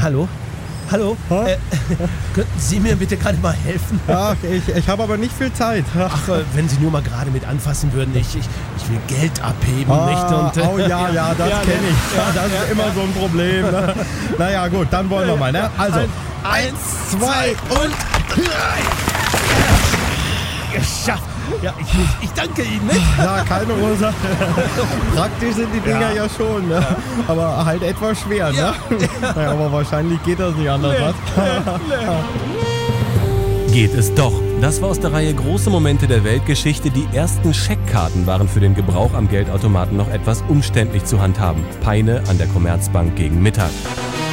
Hallo? Hallo? Könnten Sie mir bitte gerade mal helfen? Ach, ich habe aber nicht viel Zeit. Ach, wenn Sie nur mal gerade mit anfassen würden. Ich will Geld abheben, nicht? Und, oh ja, das kenne ich. Ja, das ist immer so ein Problem. Ne? Naja, gut, dann wollen wir mal. Ne? Also, 1, 2 und 3. Geschafft. Ja, ich danke Ihnen, nicht? Ja, keine Ursache. Praktisch sind die Dinger ja schon, ne? Aber halt etwas schwer, ne? Naja, aber wahrscheinlich geht das nicht anders. Geht es doch. Das war aus der Reihe Große Momente der Weltgeschichte. Die ersten Scheckkarten waren für den Gebrauch am Geldautomaten noch etwas umständlich zu handhaben. Peine an der Commerzbank gegen Mittag.